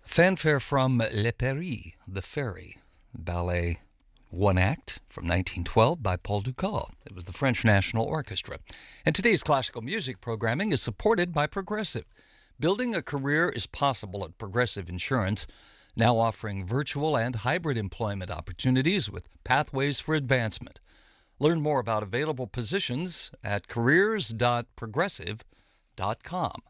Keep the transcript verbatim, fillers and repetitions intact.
Fanfare from Le Peri, The Ferry, ballet one act from nineteen twelve by Paul Dukas. It was the French National Orchestra. And today's classical music programming is supported by Progressive. Building a career is possible at Progressive Insurance, now offering virtual and hybrid employment opportunities with pathways for advancement. Learn more about available positions at careers dot progressive dot com.